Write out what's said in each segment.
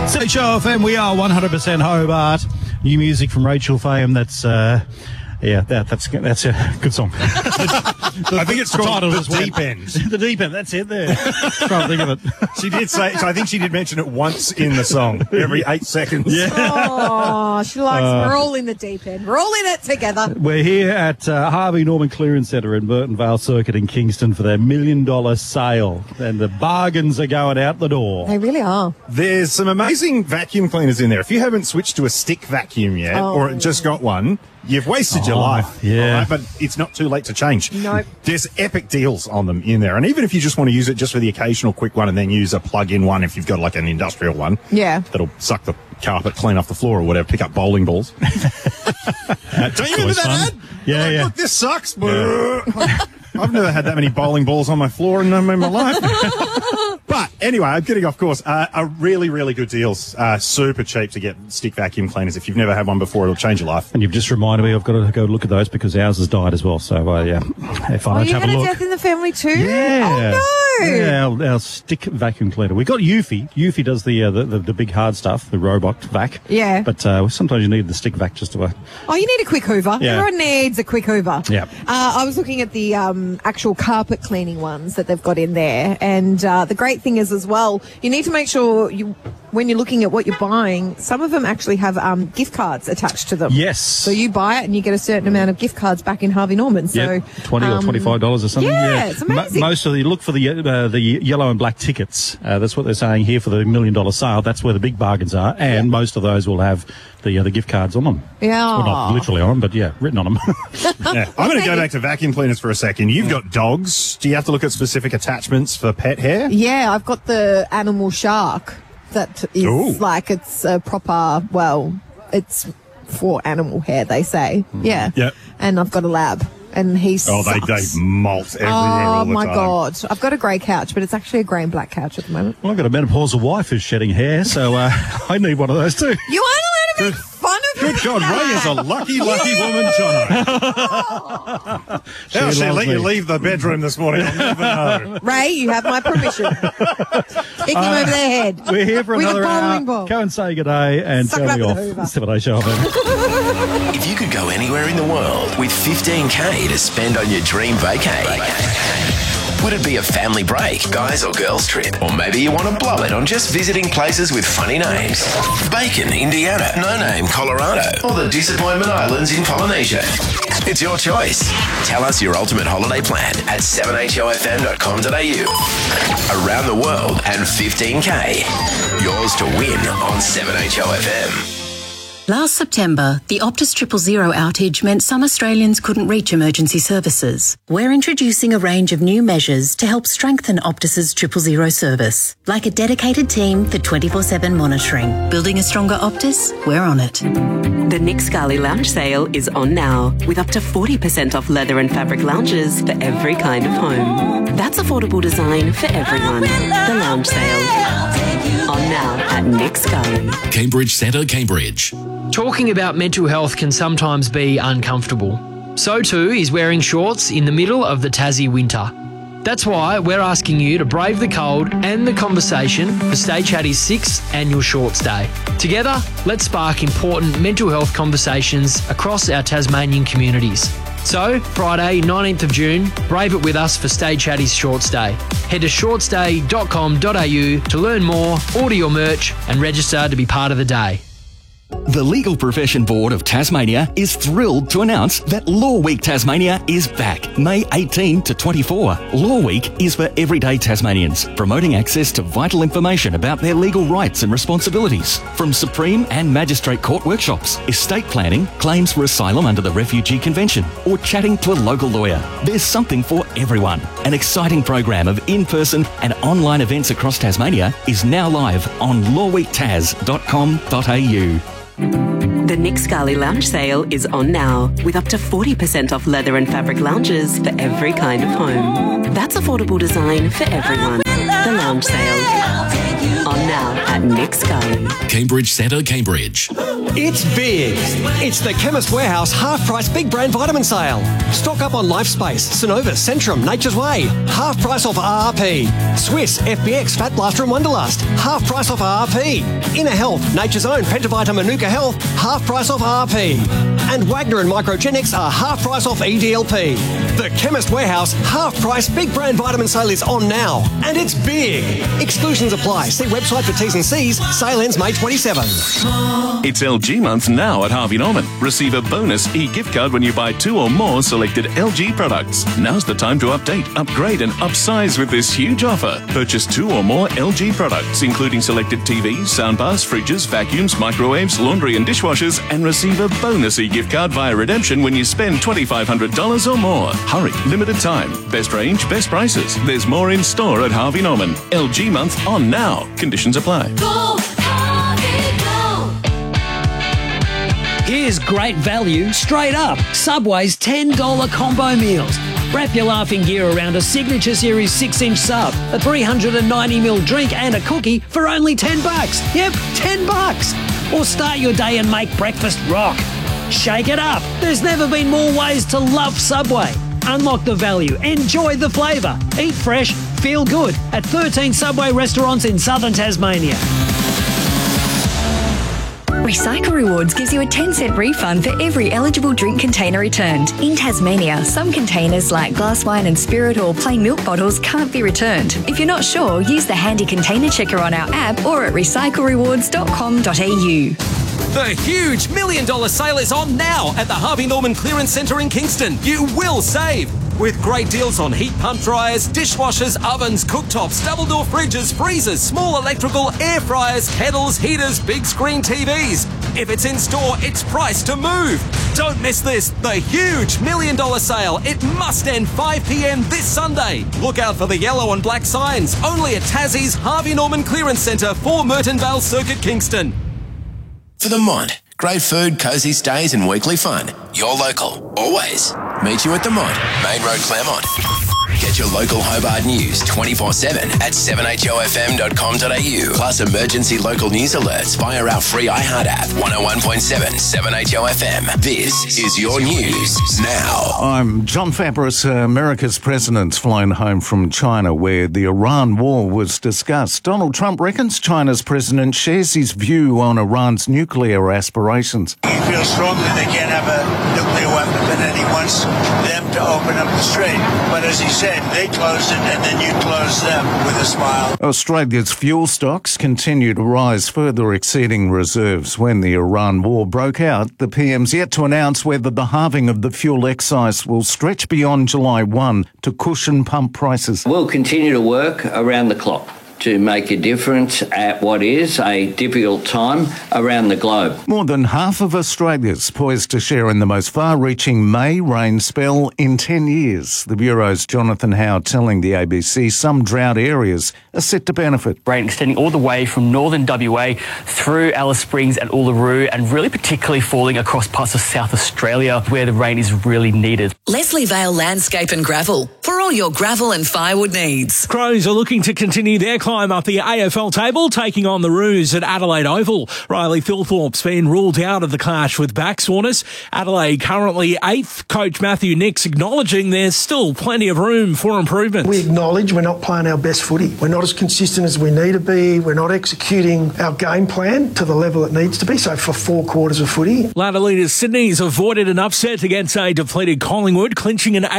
Show FM, we are 100% Hobart. New music from Rachel Fahim. That's a good song. I think it's called The Deep End. The Deep End, that's it there. Trying to think of it. She did say, so I think she did mention it once in the song, every 8 seconds. Yeah. Oh, she likes, we're all in the deep end. We're all in it together. We're here at Harvey Norman Clearance Centre in Burton Vale Circuit in Kingston for their $1 million sale. And the bargains are going out the door. They really are. There's some amazing vacuum cleaners in there. If you haven't switched to a stick vacuum yet, or just got one, you've wasted your life. Yeah. All right? But it's not too late to change. Nope. There's epic deals on them in there. And even if you just want to use it just for the occasional quick one and then use a plug-in one if you've got like an industrial one. Yeah. That'll suck the carpet, clean off the floor or whatever, pick up bowling balls. Don't you remember that ad? Yeah, yeah. Look, this sucks. I've never had that many bowling balls on my floor in my life. But anyway, I'm getting off course. Are really, really good deals. Super cheap to get stick vacuum cleaners. If you've never had one before, it'll change your life. And you've just reminded me I've got to go look at those because ours has died as well. So, yeah, if I don't you have had a a look. death in the family too? Yeah. Oh, no. Yeah, our stick vacuum cleaner. We got Eufy. Eufy does the big hard stuff, the robot vac. Yeah. But sometimes you need the stick vac just to... Oh, you need a quick hoover. Yeah. Everyone needs a quick hoover. Yeah. I was looking at the actual carpet cleaning ones that they've got in there. And the great thing is as well, you need to make sure when you're looking at what you're buying, some of them actually have gift cards attached to them. Yes. So you buy it and you get a certain amount of gift cards back in Harvey Norman. So $20 or $25 or something. Yeah, it's amazing. Most of you look for the yellow and black tickets. That's what they're saying here for the $1 million sale. That's where the big bargains are, and most of those will have the gift cards on them. Yeah. Well, not literally on them, but yeah, written on them. Yeah. I'm going to go back to vacuum cleaners for a second. You've got dogs. Do you have to look at specific attachments for pet hair? Yeah, I've got the animal shark that is like it's a proper, it's for animal hair, they say. Yeah. Yep. And I've got a lab. And he they molt everywhere all the time. Oh, my God. I've got a grey couch, but it's actually a grey and black couch at the moment. Well, I've got a menopausal wife who's shedding hair, so I need one of those too. You aren't allowed to make fun of Good God, Ray is a lucky woman, Jono. How she let you leave the bedroom this morning? I'll never know. Ray, you have my permission. Kick him over the head. We're here for with another a bowling hour. ball. Go and say good day and Suck tell it me up off. with a hoover. 7 Show. If you could go anywhere in the world with $15K to spend on your dream vacay, would it be a family break, guys or girls trip? Or maybe you want to blow it on just visiting places with funny names. Bacon, Indiana, No Name, Colorado, or the Disappointment Islands in Polynesia. It's your choice. Tell us your ultimate holiday plan at 7hofm.com.au. Around the world and $15K. Yours to win on 7HOFM. Last September, the Optus 000 outage meant some Australians couldn't reach emergency services. We're introducing a range of new measures to help strengthen Optus's 000 service, like a dedicated team for 24/7 monitoring. Building a stronger Optus? We're on it. The Nick Scali Lounge Sale is on now, with up to 40% off leather and fabric lounges for every kind of home. That's affordable design for everyone. The Lounge Sale. On now at Nick Scali. Cambridge Centre, Cambridge. Talking about mental health can sometimes be uncomfortable. So too is wearing shorts in the middle of the Tassie winter. That's why we're asking you to brave the cold and the conversation for Stay Chatty's 6th annual Shorts Day. Together, let's spark important mental health conversations across our Tasmanian communities. So, Friday, 19th of June, brave it with us for Stay Chatty's Shorts Day. Head to shortsday.com.au to learn more, order your merch and register to be part of the day. The Legal Profession Board of Tasmania is thrilled to announce that Law Week Tasmania is back, May 18 to 24. Law Week is for everyday Tasmanians, promoting access to vital information about their legal rights and responsibilities. From Supreme and Magistrate Court workshops, estate planning, claims for asylum under the Refugee Convention, or chatting to a local lawyer. There's something for everyone. An exciting program of in-person and online events across Tasmania is now live on lawweektaz.com.au. The Nick Scali Lounge Sale is on now, with up to 40% off leather and fabric lounges for every kind of home. That's affordable design for everyone. The Lounge Sale. On now at Nick Scali. Cambridge Centre, Cambridge. It's big. It's the Chemist Warehouse half-price big brand vitamin sale. Stock up on LifeSpace, Synovus, Centrum, Nature's Way. Half price off RRP. Swiss, FBX, Fat Blaster and Wonderlust. Half price off RRP. Inner Health, Nature's Own, Pentavita, Manuka Health. Half price off RRP. And Wagner and Microgenics are half price off EDLP. The Chemist Warehouse half-price big brand vitamin sale is on now. And it's big. Exclusions apply. See website for T's and C's. Sale ends May 27. It's LG month now at Harvey Norman. Receive a bonus e-gift card when you buy 2 or more selected LG products. Now's the time to update, upgrade and upsize with this huge offer. Purchase 2 or more LG products, including selected TVs, soundbars, fridges, vacuums, microwaves, laundry and dishwashers, and receive a bonus e-gift card via redemption when you spend $2,500 or more. Hurry, limited time. Best range, best prices. There's more in store at Harvey Norman. LG month on now. Conditions apply. Go, Harvey, go. Here's great value straight up. Subway's $10 combo meals. Wrap your laughing gear around a Signature Series 6-inch sub, a 390ml drink and a cookie for only $10. Yep, $10. Or start your day and make breakfast rock. Shake it up. There's never been more ways to love Subway. Unlock the value. Enjoy the flavour. Eat fresh. Feel good at 13 Subway restaurants in southern Tasmania. Recycle Rewards gives you a 10-cent refund for every eligible drink container returned. In Tasmania, some containers like glass wine and spirit or plain milk bottles can't be returned. If you're not sure, use the handy container checker on our app or at recyclerewards.com.au. The huge $1 million sale is on now at the Harvey Norman Clearance Centre in Kingston. You will save with great deals on heat pump dryers, dishwashers, ovens, cooktops, double door fridges, freezers, small electrical, air fryers, kettles, heaters, big screen TVs. If it's in store, it's priced to move. Don't miss this, the huge $1 million sale. It must end 5 p.m. this Sunday. Look out for the yellow and black signs. Only at Tassie's Harvey Norman Clearance Centre, 4 Merton Vale Circuit, Kingston. For the Mont. Great food, cosy stays and weekly fun. You're local. Always. Meet you at the Mont, Main Road, Claremont. Get your local Hobart news 24/7 at 7HOFM.com.au. Plus emergency local news alerts via our free iHeart app. 101.7 7HOFM. This is your news now. I'm John Fabris. America's president's flown home from China where the Iran war was discussed. Donald Trump reckons China's president shares his view on Iran's nuclear aspirations. He feels strongly they can't have a nuclear weapon, but then he wants them to open up the strait. But as he said, they closed it and then you closed them with a smile. Australia's fuel stocks continue to rise, further exceeding reserves. When the Iran war broke out, the PM's yet to announce whether the halving of the fuel excise will stretch beyond July 1 to cushion pump prices. We'll continue to work around the clock to make a difference at what is a difficult time around the globe. More than half of Australia's poised to share in the most far-reaching May rain spell in 10 years. The Bureau's Jonathan Howe telling the ABC some drought areas are set to benefit. Rain extending all the way from northern WA through Alice Springs and Uluru, and really particularly falling across parts of South Australia where the rain is really needed. Leslie Vale Landscape and Gravel for all your gravel and firewood needs. Crows are looking to continue their climb up the AFL table, taking on the Roos at Adelaide Oval. Riley Thilthorpe's been ruled out of the clash with backsoreness. Adelaide currently 8th. Coach Matthew Nicks acknowledging there's still plenty of room for improvement. We acknowledge we're not playing our best footy. We're not as consistent as we need to be. We're not executing our game plan to the level it needs to be. So for 4 quarters of footy. Ladder leaders Sydney's avoided an upset against a depleted Collingwood, clinching an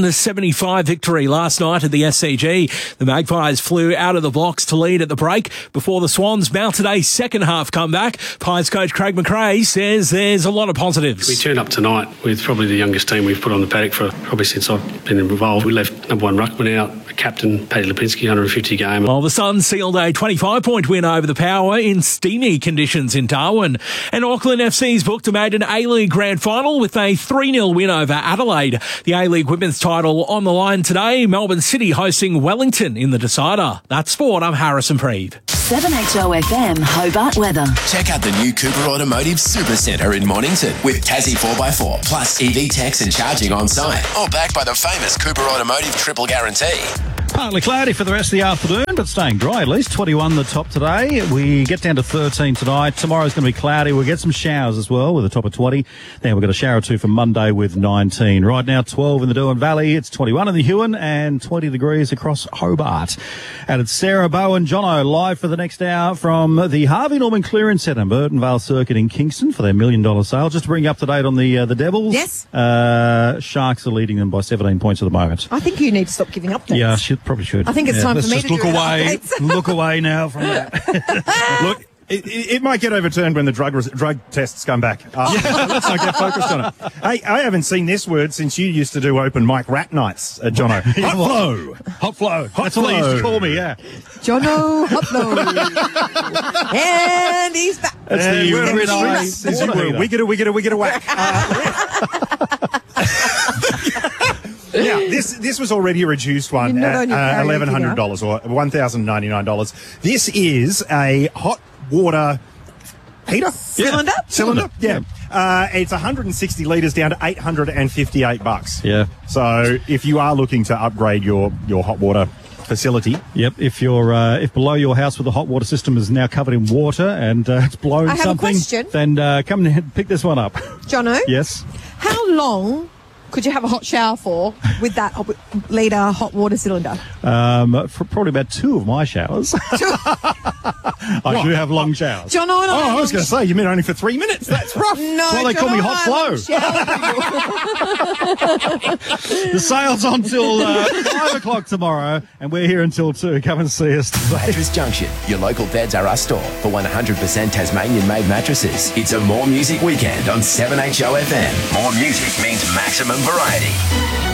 81-75 victory last night at the SCG. The Magpies flew out of the blocks to lead at the break before the Swans mounted a second-half comeback. Pies coach Craig McRae says there's a lot of positives. We turned up tonight with probably the youngest team we've put on the paddock for probably since I've been involved. We left number 1 ruckman out, captain Paddy Lipinski, 150 game. While the Suns sealed a 25-point win over the Power in steamy conditions in Darwin. And Auckland FC's booked a maiden A-League grand final with a 3-0 win over Adelaide. The A-League women's title on the line today. Melbourne City hosting Wellington in the decider. That's sport. I'm Harrison Preeve. 7HOFM Hobart weather. Check out the new Cooper Automotive Super Centre in Mornington with Tassie 4x4 plus EV techs and charging on site. All backed by the famous Cooper Automotive Triple Guarantee. Partly cloudy for the rest of the afternoon. but staying dry at least. 21 the top today. We get down to 13 tonight. Tomorrow's going to be cloudy. We'll get some showers as well with a top of 20. Then we've got a shower or two for Monday with 19. Right now, 12 in the Doon Valley. It's 21 in the Huon and 20 degrees across Hobart. And it's Sarah Bowen, Jono, live for the next hour from the Harvey Norman Clearance Centre, Burtonvale Circuit in Kingston for their $1 million sale. Just to bring you up to date on the Devils. Yes. Sharks are leading them by 17 points at the moment. I think you need to stop giving updates. Yeah, probably should. I think it's time for me Let's to just do look away. updates. Look away now from that. Look, it might get overturned when the drug tests come back. Let's not get focused on it. Hey, I haven't seen this word since you used to do open mic rat nights, Jono. Hot flow. Hot flow. That's what they used to call me, yeah. Jono Hotlo. And he's back. That's the word on the streets. As you were, wigga whack. Now, this was already a reduced one at $1,100 or $1,099. This is a hot water heater? Cylinder? Cylinder, yeah. It's 160 litres down to $858. Yeah. So if you are looking to upgrade your hot water facility. Yep. If you're if below your house with the hot water system is now covered in water and it's blown I have something, a question. then come and pick this one up. Jono? Yes. How long could you have a hot shower for with that litre hot water cylinder? For probably about 2 of my showers. I do have long showers. Jono, I was going to say, you meant only for 3 minutes. That's rough. No, That's why they call me Hot Flow. The sale's on till 5 o'clock tomorrow, and we're here until 2. Come and see us today. Mattress Junction, your local Beds R Us store for 100% Tasmanian-made mattresses. It's a More Music weekend on 7HO FM. More music means maximum variety.